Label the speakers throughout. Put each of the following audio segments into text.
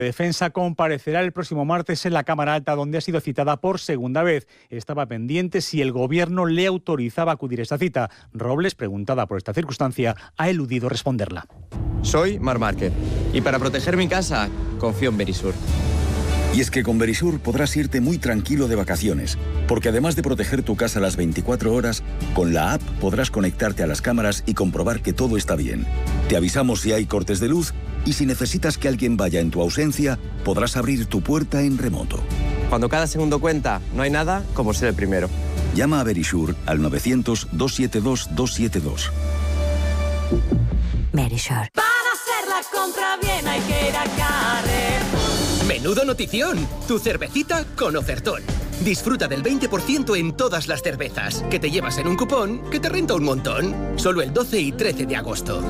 Speaker 1: Defensa comparecerá el próximo martes en la Cámara Alta, donde ha sido citada por segunda vez. Estaba pendiente si el Gobierno le autorizaba a acudir a esta cita. Robles, preguntada por esta circunstancia, ha eludido responderla.
Speaker 2: Soy Marc Márquez y para proteger mi casa confío en Verisur.
Speaker 3: Y es que con Verisur podrás irte muy tranquilo de vacaciones, porque además de proteger tu casa las 24 horas, con la app podrás conectarte a las cámaras y comprobar que todo está bien. Te avisamos si hay cortes de luz y si necesitas que alguien vaya en tu ausencia, podrás abrir tu puerta en remoto.
Speaker 2: Cuando cada segundo cuenta, no hay nada como ser el primero.
Speaker 3: Llama a Verisur al 900-272-272.
Speaker 4: Verisur.
Speaker 5: Para hacer la compra bien hay que ir a Carrefour.
Speaker 6: ¡Menudo notición! Tu cervecita con ofertón. Disfruta del 20% en todas las cervezas, que te llevas en un cupón que te renta un montón. Solo el 12 y 13 de agosto.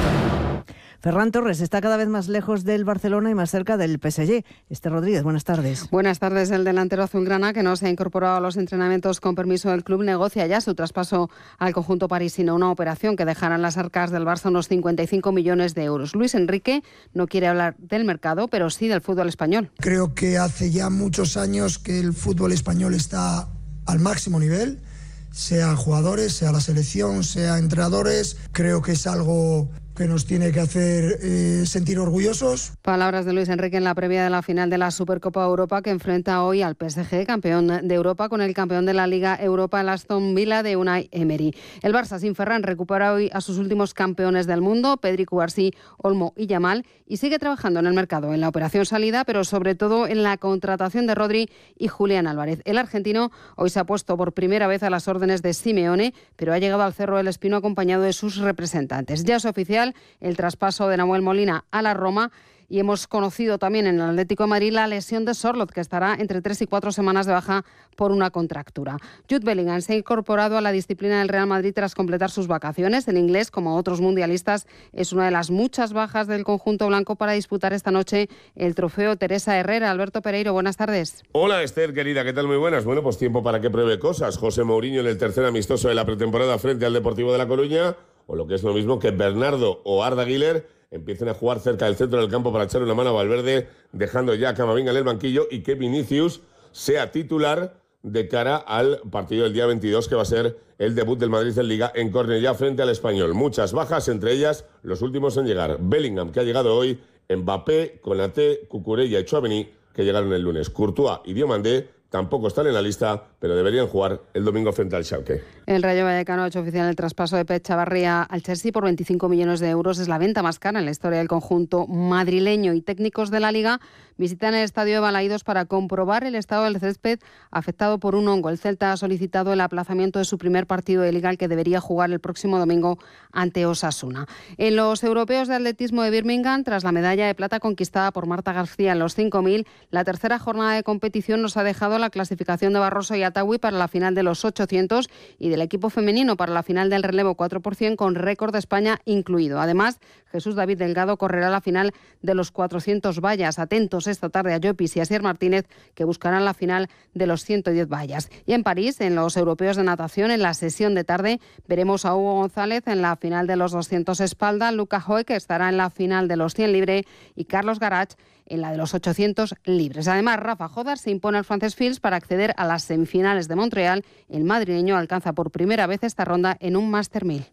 Speaker 7: Ferran Torres está cada vez más lejos del Barcelona y más cerca del PSG. Esther Rodríguez, buenas tardes.
Speaker 8: Buenas tardes. El delantero azulgrana, que no se ha incorporado a los entrenamientos con permiso del club, negocia ya su traspaso al conjunto parisino, una operación que dejará en las arcas del Barça unos 55 millones de euros. Luis Enrique no quiere hablar del mercado, pero sí del fútbol español.
Speaker 9: Creo que hace ya muchos años que el fútbol español está al máximo nivel, sea jugadores, sea la selección, sea entrenadores. Creo que es algo que nos tiene que hacer sentir orgullosos.
Speaker 8: Palabras de Luis Enrique en la previa de la final de la Supercopa Europa, que enfrenta hoy al PSG, campeón de Europa, con el campeón de la Liga Europa, el Aston Villa de Unai Emery. El Barça sin Ferran recupera hoy a sus últimos campeones del mundo, Pedri, Cubarsí, Olmo y Yamal, y sigue trabajando en el mercado, en la operación salida, pero sobre todo en la contratación de Rodri y Julián Álvarez. El argentino hoy se ha puesto por primera vez a las órdenes de Simeone, pero ha llegado al Cerro del Espino acompañado de sus representantes. Ya es oficial el traspaso de Nahuel Molina a la Roma. Y hemos conocido también en el Atlético de Madrid la lesión de Sorloth, que estará entre 3 y 4 semanas de baja por una contractura. Jude Bellingham se ha incorporado a la disciplina del Real Madrid tras completar sus vacaciones. El inglés, como otros mundialistas, es una de las muchas bajas del conjunto blanco para disputar esta noche el trofeo Teresa Herrera. Alberto Pereiro, buenas tardes.
Speaker 10: Hola Esther, querida, ¿qué tal? Muy buenas. Bueno, pues tiempo para que pruebe cosas. José Mourinho en el tercer amistoso de la pretemporada frente al Deportivo de La Coruña, o lo que es lo mismo que Bernardo o Arda Güler empiecen a jugar cerca del centro del campo para echar una mano a Valverde, dejando ya a Camavinga en el banquillo, y que Vinicius sea titular de cara al partido del día 22, que va a ser el debut del Madrid en Liga en Cornellá frente al Español. Muchas bajas, entre ellas los últimos en llegar. Bellingham, que ha llegado hoy, Mbappé, Konaté, Cucurella y Tchouaméni, que llegaron el lunes. Courtois y Diomandé tampoco están en la lista, pero deberían jugar el domingo frente al Schalke.
Speaker 8: El Rayo Vallecano ha hecho oficial el traspaso de Pep Chavarría al Chelsea por 25 millones de euros. Es la venta más cara en la historia del conjunto madrileño, y técnicos de la Liga visitan el estadio de Balaídos para comprobar el estado del césped afectado por un hongo. El Celta ha solicitado el aplazamiento de su primer partido de Liga, el que debería jugar el próximo domingo ante Osasuna. En los europeos de atletismo de Birmingham, tras la medalla de plata conquistada por Marta García en los 5.000, la tercera jornada de competición nos ha dejado la clasificación de Barroso y Atawi para la final de los 800 y del equipo femenino para la final del relevo 4% con récord de España incluido. Además, Jesús David Delgado correrá la final de los 400 vallas. Atentos esta tarde a Llopis y a Asier Martínez, que buscarán la final de los 110 vallas. Y en París, en los europeos de natación, en la sesión de tarde, veremos a Hugo González en la final de los 200 espalda, Luca Hoy, que estará en la final de los 100 libre, y Carlos Garach en la de los 800 libres. Además, Rafa Jodar se impone al Frances Fields para acceder a las semifinales de Montreal. El madrileño alcanza por primera vez esta ronda en un Master 1000.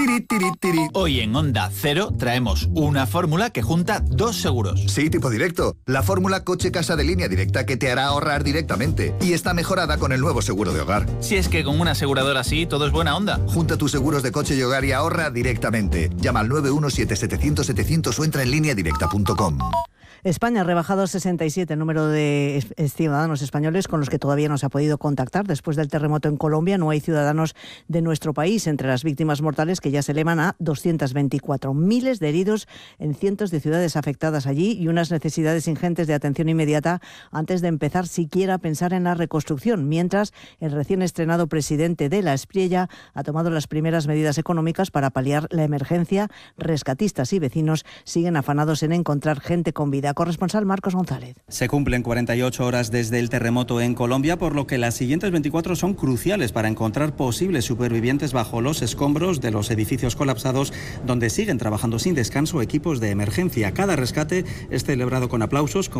Speaker 11: Hoy en Onda Cero traemos una fórmula que junta dos seguros.
Speaker 12: Sí, tipo directo. La fórmula coche-casa de Línea Directa, que te hará ahorrar directamente. Y está mejorada con el nuevo seguro de hogar.
Speaker 11: Si es que con una aseguradora así todo es buena onda.
Speaker 12: Junta tus seguros de coche y hogar y ahorra directamente. Llama al 917-700-700 o entra en lineadirecta.com.
Speaker 7: España ha rebajado 67 el número de ciudadanos españoles con los que todavía no se ha podido contactar. Después del terremoto en Colombia, no hay ciudadanos de nuestro país entre las víctimas mortales, que ya se elevan a 224. Miles de heridos en cientos de ciudades afectadas allí y unas necesidades ingentes de atención inmediata antes de empezar siquiera a pensar en la reconstrucción. Mientras, el recién estrenado presidente de la Espriella ha tomado las primeras medidas económicas para paliar la emergencia. Rescatistas y vecinos siguen afanados en encontrar gente con vida. Corresponsal Marcos González.
Speaker 13: Se cumplen 48 horas desde el terremoto en Colombia, por lo que las siguientes 24 son cruciales para encontrar posibles supervivientes bajo los escombros de los edificios colapsados, donde siguen trabajando sin descanso equipos de emergencia. Cada rescate es celebrado con aplausos,